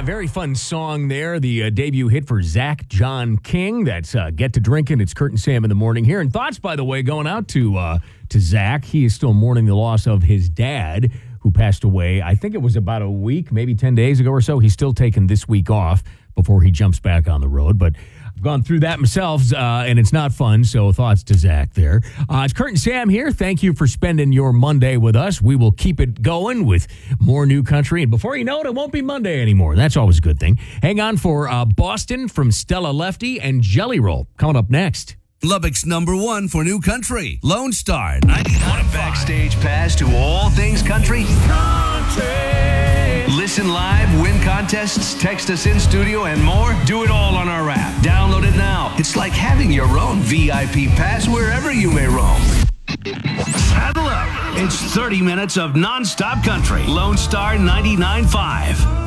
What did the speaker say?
very fun song there. The debut hit for Zach John King. That's Get to Drinking. It's Kurt and Sam in the morning here. And thoughts, by the way, going out to Zach. He is still mourning the loss of his dad, who passed away. I think it was about a week, maybe 10 days ago or so. He's still taking this week off before he jumps back on the road. But I've gone through that myself, and it's not fun, so thoughts to Zach there. It's Kurt and Sam here. Thank you for spending your Monday with us. We will keep it going with more new country, and before you know it, it won't be Monday anymore. That's always a good thing. Hang on for Boston from Stella Lefty and Jelly Roll coming up next. Lubbock's #1 for new country, Lone Star 99.5. Want a backstage pass to all things country? Listen live, win contests, text us in studio, and more? Do it all on our app. Download it now. It's like having your own VIP pass wherever you may roam. Saddle up. It's 30 minutes of nonstop country. Lone Star 99.5.